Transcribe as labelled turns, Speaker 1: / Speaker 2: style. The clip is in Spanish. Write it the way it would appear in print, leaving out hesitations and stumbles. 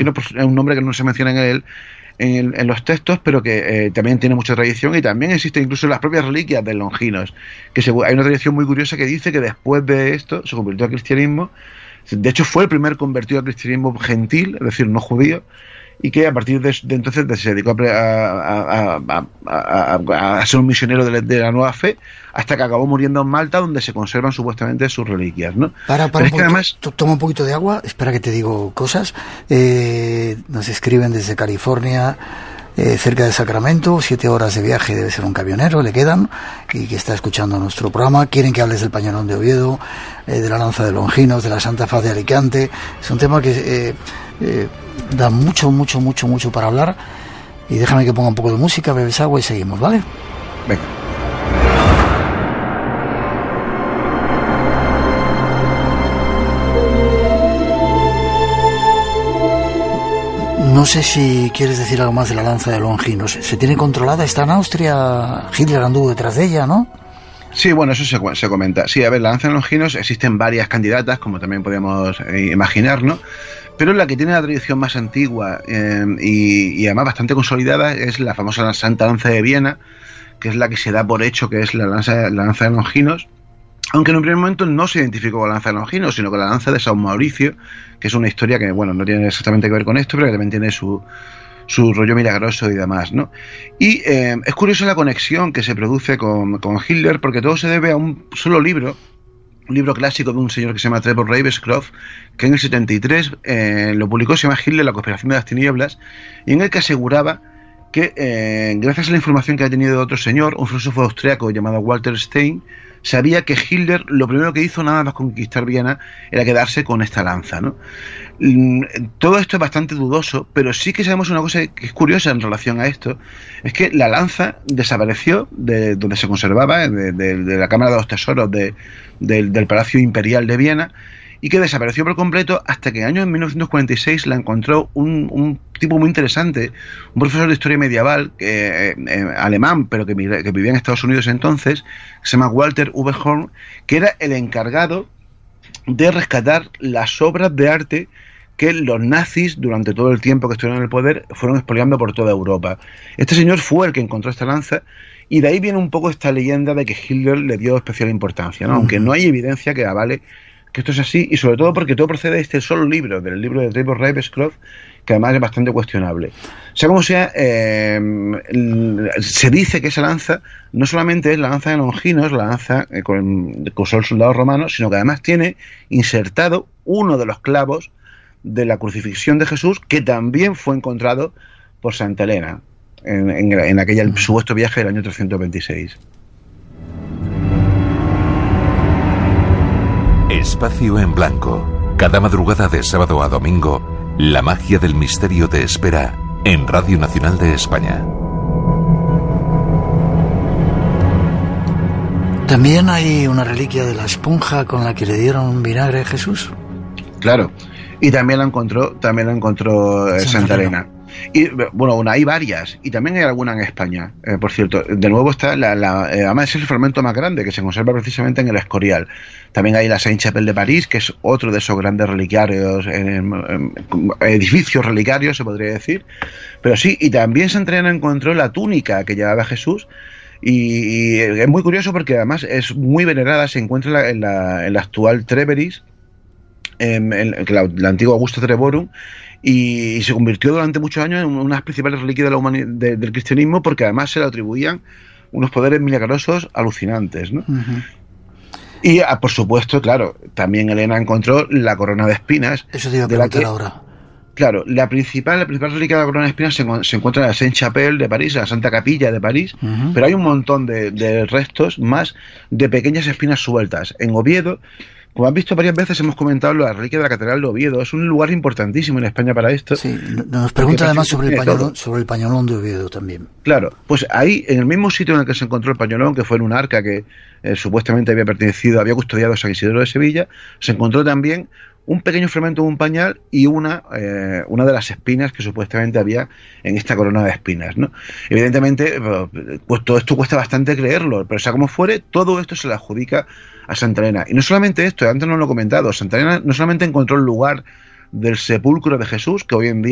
Speaker 1: Longinos pues, es un nombre que no se menciona en los textos, pero que también tiene mucha tradición, y también existe incluso las propias reliquias de Longinos, que hay una tradición muy curiosa que dice que después de esto se convirtió al cristianismo. De hecho fue el primer convertido al cristianismo gentil, es decir, no judío, y que a partir de entonces se dedicó a ser un misionero de la nueva fe, hasta que acabó muriendo en Malta, donde se conservan supuestamente sus reliquias, ¿no?
Speaker 2: Para un poquito, además, toma un poquito de agua, espera que te digo cosas. Nos escriben desde California, cerca de Sacramento, 7 horas de viaje, debe ser un camionero, le quedan, y que está escuchando nuestro programa. Quieren que hables del Pañolón de Oviedo, de la Lanza de Longinos, de la Santa Faz de Alicante. Es un tema que da mucho para hablar. Y déjame que ponga un poco de música, bebes agua y seguimos, ¿vale?
Speaker 1: Venga.
Speaker 2: No sé si quieres decir algo más de la Lanza de Longinos. ¿Se tiene controlada? ¿Está en Austria? Hitler anduvo detrás de ella, ¿no?
Speaker 1: Sí, bueno, eso se comenta. Sí, a ver, la Lanza de Longinos, existen varias candidatas, como también podríamos imaginar, ¿no? Pero la que tiene la tradición más antigua y además bastante consolidada es la famosa Santa Lanza de Viena, que es la que se da por hecho que es la lanza de Longinos, aunque en un primer momento no se identificó con la Lanza de Longinos, sino con la Lanza de San Mauricio, que es una historia que, bueno, no tiene exactamente que ver con esto, pero que también tiene su rollo milagroso y demás, ¿no? Y es curioso la conexión que se produce con Hitler, porque todo se debe a un solo libro, un libro clásico de un señor que se llama Trevor Ravenscroft, que en el 73 lo publicó, se llama Hitler, la conspiración de las tinieblas, y en el que aseguraba que gracias a la información que había tenido de otro señor, un filósofo austriaco llamado Walter Stein, sabía que Hitler lo primero que hizo nada más conquistar Viena era quedarse con esta lanza, ¿no? Todo esto es bastante dudoso, pero sí que sabemos una cosa que es curiosa en relación a esto, es que la lanza desapareció de donde se conservaba, de la Cámara de los Tesoros del Palacio Imperial de Viena, y que desapareció por completo hasta que en el año 1946 la encontró un tipo muy interesante, un profesor de historia medieval alemán, pero que vivía en Estados Unidos entonces, que se llama Walter V. Horn, que era el encargado de rescatar las obras de arte que los nazis, durante todo el tiempo que estuvieron en el poder, fueron expoliando por toda Europa. Este señor fue el que encontró esta lanza, y de ahí viene un poco esta leyenda de que Hitler le dio especial importancia, ¿no? Aunque no hay evidencia que avale que esto es así, y sobre todo porque todo procede de este solo libro, del libro de Trevor Ravenscroft, que además es bastante cuestionable. Sea como sea, se dice que esa lanza no solamente es la lanza de Longinos, la lanza que usó el soldado romano, sino que además tiene insertado uno de los clavos de la crucifixión de Jesús, que también fue encontrado por Santa Elena en aquel supuesto viaje del año 326.
Speaker 3: Espacio en Blanco. Cada madrugada de sábado a domingo, la magia del misterio te espera en Radio Nacional de España.
Speaker 2: ¿También hay una reliquia de la esponja con la que le dieron vinagre a Jesús?
Speaker 1: Claro, y también la encontró Santa Elena. Y bueno, hay varias, y también hay alguna en España, por cierto. De nuevo está además es el fragmento más grande, que se conserva precisamente en el Escorial. También hay la Sainte-Chapelle de París, que es otro de esos grandes reliquiarios, edificios relicarios, se podría decir. Pero sí, y también Santa Elena encontró la túnica que llevaba Jesús, y es muy curioso porque además es muy venerada, se encuentra en la actual Treveris, la antigua Augusta Trevorum, y se convirtió durante muchos años en una de las principales reliquias del cristianismo, porque además se le atribuían unos poderes milagrosos alucinantes, ¿no? Uh-huh. Y por supuesto, claro, también Elena encontró la corona de espinas.
Speaker 2: Eso te iba a preguntar ahora.
Speaker 1: Claro, la principal reliquia de la corona de espinas se encuentra en la Sainte-Chapelle de París, la Santa Capilla de París, pero hay un montón de restos más de pequeñas espinas sueltas. En Oviedo, como has visto varias veces, hemos comentado la reliquia de la Catedral de Oviedo. Es un lugar importantísimo en España para esto.
Speaker 2: Sí, nos pregunta además sobre el pañolón de Oviedo también.
Speaker 1: Claro, pues ahí, en el mismo sitio en el que se encontró el pañolón, que fue en un arca que supuestamente había custodiado San Isidro de Sevilla, se encontró también un pequeño fragmento de un pañal y una de las espinas que supuestamente había en esta corona de espinas, ¿no? Evidentemente, pues todo esto cuesta bastante creerlo, pero sea como fuere, todo esto se le adjudica a Santa Elena. Y no solamente esto, antes no lo he comentado, Santa Elena no solamente encontró el lugar del sepulcro de Jesús, que hoy en día